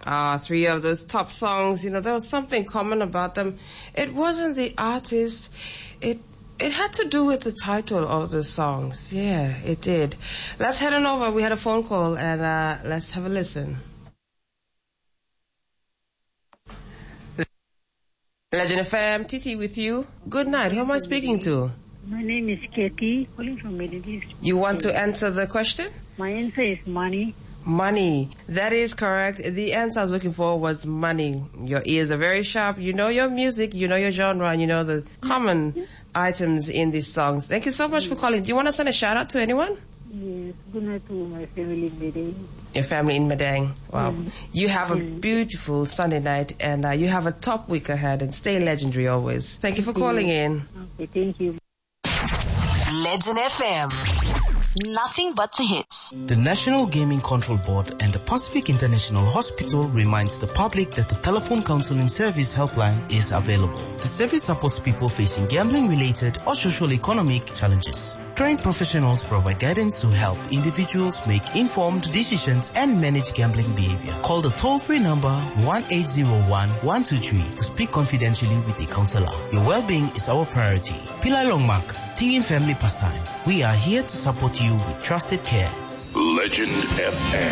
Three of those top songs, there was something common about them. It wasn't the artist. It had to do with the title of the songs. Yeah, it did. Let's head on over. We had a phone call, and let's have a listen. Legend FM, Titi with you. Good night. Who am I speaking to? My name is Katie, calling from Middle. You want to answer the question? My answer is money. Money. That is correct. The answer I was looking for was money. Your ears are very sharp. You know your music, you know your genre, and you know the common items in these songs. Thank you so much for calling. Do you want to send a shout out to anyone? Yes, good night to my family in Madang. Your family in Madang. Wow. You have a beautiful Sunday night, and you have a top week ahead, and stay legendary always. Thank you for calling in. Okay, thank you. Legend FM. Nothing but the hits. The National Gaming Control Board and the Pacific International Hospital reminds the public that the telephone counseling service helpline is available. The service supports people facing gambling-related or social-economic challenges. Trained professionals provide guidance to help individuals make informed decisions and manage gambling behavior. Call the toll-free number 1-801-123 to speak confidentially with a counselor. Your well-being is our priority. Pillai Longmark, Tingin Family Pastime. We are here to support you with trusted care. Legend FM.